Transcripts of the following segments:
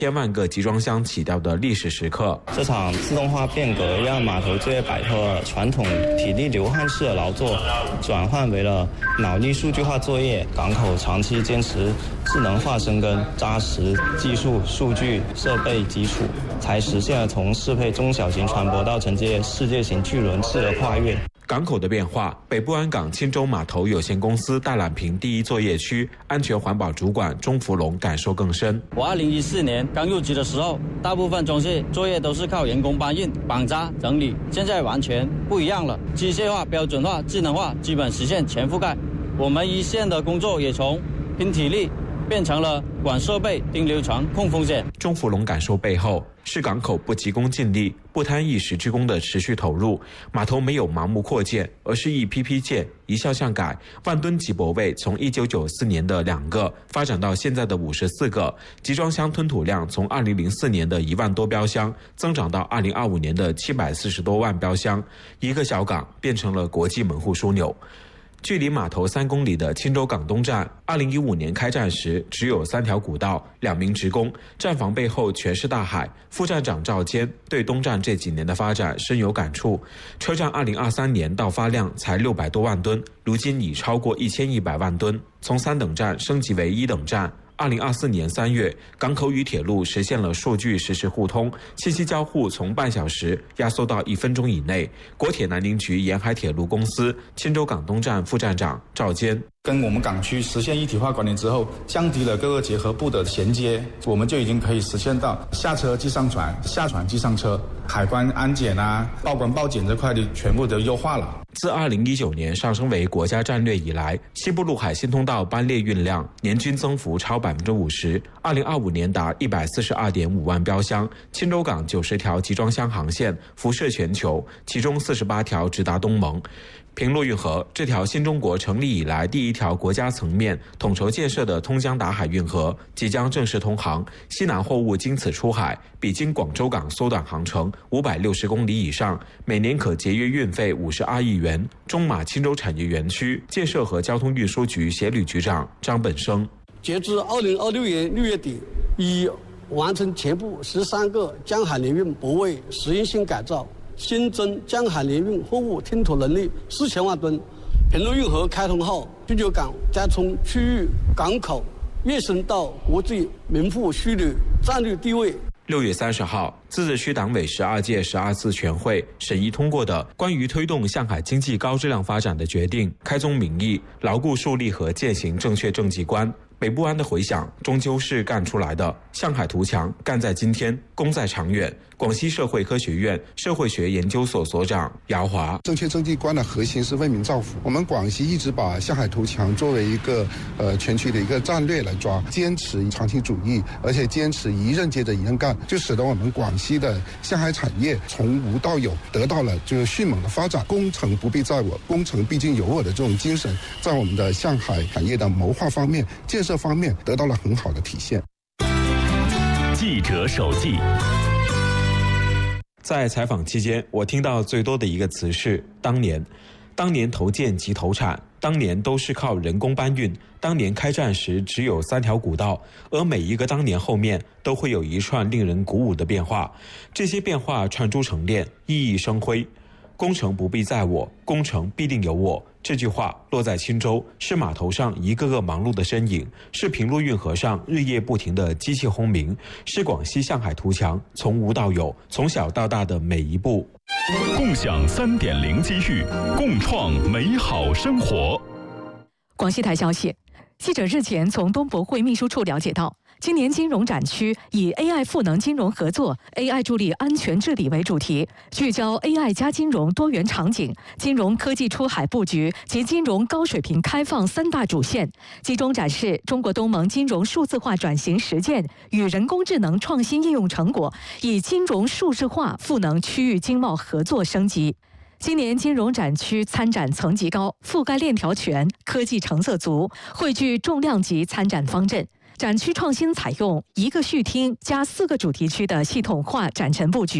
1000万个集装箱起掉的历史时刻。 这场自动化变革让码头作业摆脱了传统体力流汗式的劳作，转换为了脑力数据化作业。港口长期坚持智能化深耕，扎实技术、数据、设备基础，才实现了从适配中小型船舶到承接世界型巨轮次的跨越。 港口的变化，北部湾港钦州码头有限公司大榄坪第一作业区安全环保主管钟福龙感受更深。 我2014年刚入局的时候，大部分装卸作业都是靠人工搬运、绑扎、整理，现在完全不一样了，机械化、标准化、智能化，基本实现全覆盖。我们一线的工作也从拼体力变成了管设备、盯流程、控风险。 钟福龙感受背后是港口不急功近利、不贪一时之功的持续投入，码头没有盲目扩建，而是一批批建，一项项改。万吨级泊位从1994年的2个发展到现在的54个，集装箱吞吐量从2004年的1万多标箱增长到2025年的740多万标箱，一个小港变成了国际门户枢纽。距离码头3公里的钦州港东站，2015年开站时只有3条古道，2名职工，站房背后全是大海。副站长赵坚对东站这几年的发展深有感触。车站2023年到发量才600多万吨，如今已超过1100万吨，从3等站升级为1等站。2024年3月，港口与铁路实现了数据实时互通，信息交互从半小时压缩到1分钟以内。国铁南宁局沿海铁路公司钦州港东站副站长赵坚。 跟我们港区实现一体化管理之后，降低了各个结合部的衔接，我们就已经可以实现到下车即上船，下船即上车，海关安检报关报检这块的全部都优化了。 自2019年上升为国家战略以来，西部陆海新通道班列运量年均增幅超50%，2025年达142.5万标箱，钦州港90条集装箱航线辐射全球，其中48条直达东盟。平陆运河这条新中国成立以来第一条国家层面统筹建设的通江达海运河即将正式通航，西南货物经此出海，比经广州港缩短航程560公里以上，每年可节约运费52亿元。中马钦州产业园区建设和交通运输局协旅局长张本生， 截至2026年6月底，已完成全部13个江海联运泊位实验性改造，新增江海联运货物吞吐能力4000万吨。平陆运河开通后，金州港将从区域港口跃升到国际门户枢纽战略地位。 6月30号，自治区党委12届12次全会审议通过的关于推动向海经济高质量发展的决定，开宗明义，牢固树立和践行正确政绩观。北部湾的回响终究是干出来的，向海图强，干在今天，功在长远。广西社会科学院社会学研究所所长姚华， 正确政绩观的核心是为民造福。我们广西一直把向海图强作为一个全区的一个战略来抓，坚持长期主义，而且坚持一任接着一任干，就使得我们广西的向海产业从无到有得到了就是迅猛的发展。工程不必在我，工程毕竟有我的这种精神，在我们的向海产业的谋划方面、建设方面得到了很好的体现。 记者手记。 在采访期间，我听到最多的一个词是当年。当年投建及投产，当年都是靠人工搬运，当年开战时只有3条古道，而每一个当年后面都会有一串令人鼓舞的变化，这些变化串珠成链，熠熠生辉。工程不必在我，工程必定有我。这句话落在钦州，是码头上一个个忙碌的身影，是平陆运河上日夜不停的机器轰鸣，是广西向海图强从无到有，从小到大的每一步。 共享3.0机遇，共创美好生活。 广西台消息，记者日前从东博会秘书处了解到，今年金融展区以 AI 赋能金融合作、AI 助力安全治理为主题，聚焦 AI 加金融多元场景、金融科技出海布局及金融高水平开放3大主线，集中展示中国东盟金融数字化转型实践与人工智能创新应用成果，以金融数字化赋能区域经贸合作升级。今年金融展区参展层级高，覆盖链条全，科技成色足，汇聚重量级参展方阵。展区创新采用1个序厅加4个主题区的系统化展陈布局，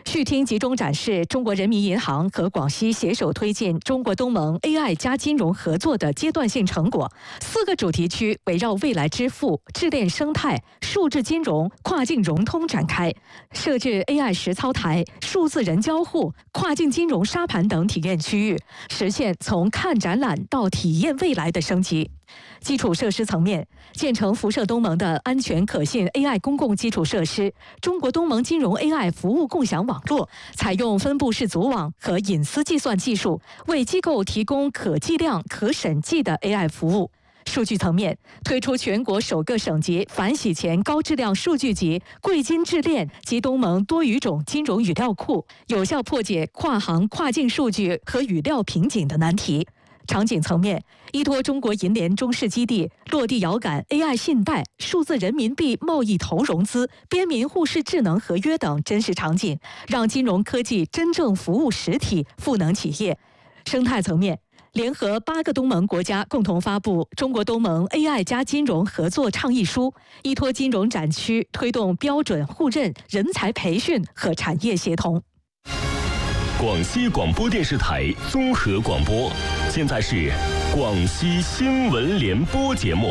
序厅集中展示中国人民银行和广西携手推进中国东盟 AI 加金融合作的阶段性成果。4个主题区围绕未来支付、智链生态、数字金融、跨境融通展开，设置 AI 实操台、数字人交互、跨境金融沙盘等体验区域，实现从看展览到体验未来的升级。基础设施层面，建成辐射东盟的安全可信 AI 公共基础设施，中国东盟金融 AI 服务共享网络，采用分布式组网和隐私计算技术，为机构提供可计量、可审计的 AI 服务。数据层面，推出全国首个省级反洗钱高质量数据集、贵金智链及东盟多语种金融语料库，有效破解跨行跨境数据和语料瓶颈的难题。场景层面，依托中国银联中市基地，落地遥感 AI 信贷、数字人民币贸易投融资、边民互市智能合约等真实场景，让金融科技真正服务实体、赋能企业。生态层面，联合8个东盟国家共同发布《中国东盟 AI 加金融合作倡议书》，依托金融展区推动标准互认、人才培训和产业协同。 广西广播电视台综合广播，现在是广西新闻联播节目。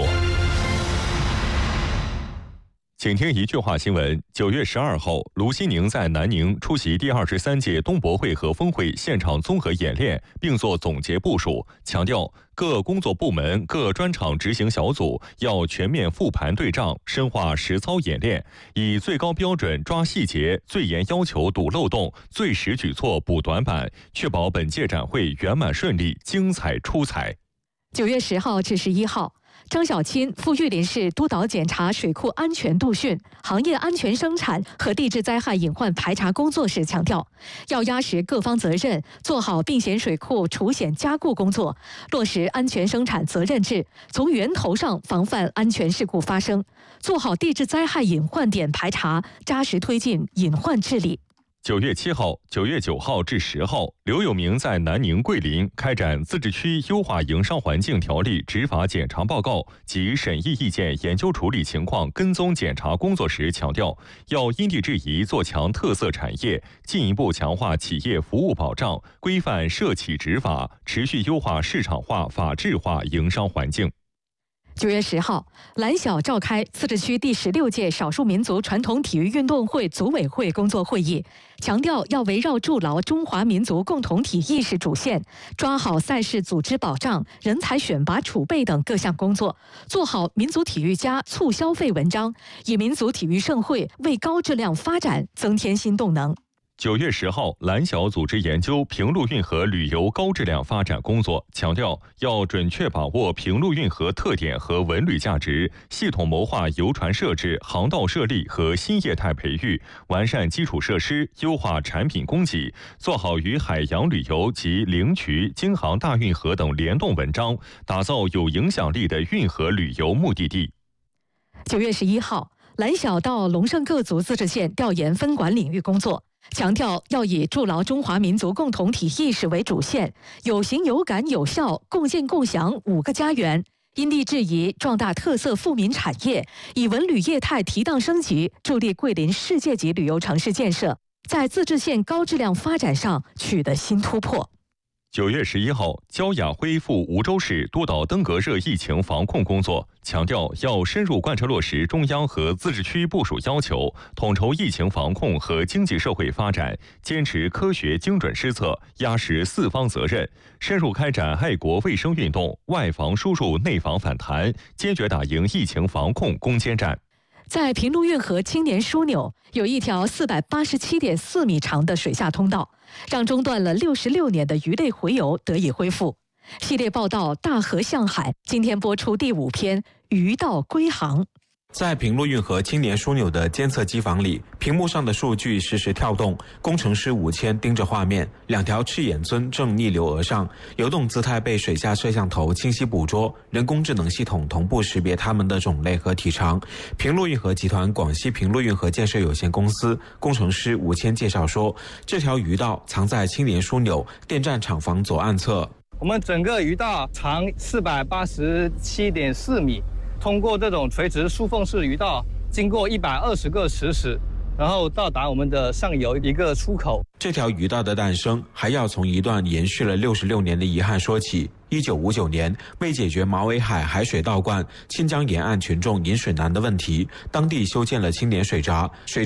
请听一句话新闻：9月12号，卢锡宁在南宁出席第23届东博会和峰会现场综合演练，并作总结部署，强调各工作部门、各专场执行小组要全面复盘对账，深化实操演练，以最高标准抓细节，最严要求堵漏洞，最实举措补短板，确保本届展会圆满顺利、精彩出彩。 9月10号至11号。张小钦赴玉林市督导检查水库安全度训、行业安全生产和地质灾害隐患排查工作时强调，要压实各方责任，做好并险水库除险加固工作，落实安全生产责任制，从源头上防范安全事故发生，做好地质灾害隐患点排查，扎实推进隐患治理。 9月7号、9月9号至10号，刘有明在南宁、桂林开展自治区优化营商环境条例执法检查报告及审议意见研究处理情况跟踪检查工作时强调，要因地制宜做强特色产业，进一步强化企业服务保障，规范涉企执法，持续优化市场化、法治化营商环境。 9月10号，蓝晓召开自治区第16届少数民族传统体育运动会组委会工作会议，强调要围绕筑牢中华民族共同体意识主线，抓好赛事组织保障、人才选拔储备等各项工作，做好民族体育家促消费文章，以民族体育盛会为高质量发展增添新动能。 9月10号，蓝晓组织研究平陆运河旅游高质量发展工作，强调要准确把握平陆运河特点和文旅价值，系统谋划游船设置、航道设立和新业态培育，完善基础设施，优化产品供给，做好与海洋旅游及灵渠、京杭大运河等联动文章，打造有影响力的运河旅游目的地。 9月11号，蓝晓到龙胜各族自治县调研分管领域工作，强调要以筑牢中华民族共同体意识为主线，有形有感有效，共建共享5个家园，因地制宜壮大特色富民产业，以文旅业态提档升级，助力桂林世界级旅游城市建设，在自治县高质量发展上取得新突破。 9月11号，焦雅辉赴梧州市督导登革热疫情防控工作，强调要深入贯彻落实中央和自治区部署要求，统筹疫情防控和经济社会发展，坚持科学精准施策，压实4方责任，深入开展爱国卫生运动，外防输入、内防反弹，坚决打赢疫情防控攻坚战。 在平陆运河青年枢纽有一条487.4米长的水下通道，让中断了66年的鱼类洄游得以恢复。系列报道《大河向海》今天播出第5篇《鱼道归航》。 在平陆运河青年枢纽的监测机房里，屏幕上的数据实时跳动，工程师5000盯着画面，2条赤眼鳟正逆流而上，游动姿态被水下摄像头清晰捕捉，人工智能系统同步识别它们的种类和体长。平陆运河集团广西平陆运河建设有限公司工程师5000介绍说，这条鱼道藏在青年枢纽电站厂房左岸侧。 我们整个鱼道长487.4米，通过这种垂直疏缝式鱼道，经过120个石室， 然后到达我们的上游一个出口。 这条鱼道的诞生，还要从一段延续了66年的遗憾说起。1959年，为解决马尾海海水倒灌、清江沿岸群众饮水难的问题，当地修建了青年水闸。